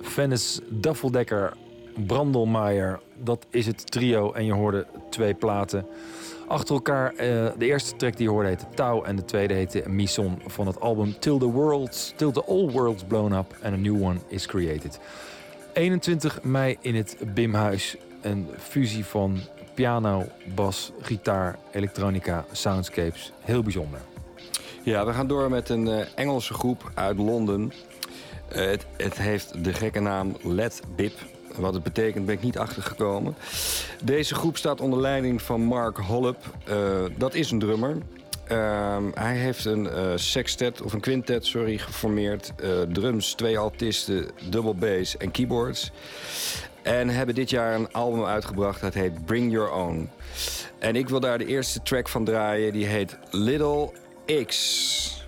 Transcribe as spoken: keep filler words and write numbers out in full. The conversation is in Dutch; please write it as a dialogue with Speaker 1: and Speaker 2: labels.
Speaker 1: Venice, Duffeldecker, Brandelmeijer. Dat is het trio en je hoorde twee platen achter elkaar. Uh, de eerste track die je hoorde heette Tau en de tweede heette Mison van het album Till the World, Till the All World's Blown Up and a New One is Created. eenentwintig mei in het Bimhuis. Een fusie van piano, bas, gitaar, elektronica, soundscapes. Heel bijzonder.
Speaker 2: Ja, we gaan door met een uh, Engelse groep uit Londen. Uh, het, het heeft de gekke naam Let Bip. Wat het betekent ben ik niet achtergekomen. Deze groep staat onder leiding van Mark Hollop. Uh, dat is een drummer. Uh, hij heeft een uh, sextet, of een quintet, sorry, geformeerd. Uh, drums, twee altisten, double bass en keyboards. En hebben dit jaar een album uitgebracht. Dat heet Bring Your Own. En ik wil daar de eerste track van draaien. Die heet Little X.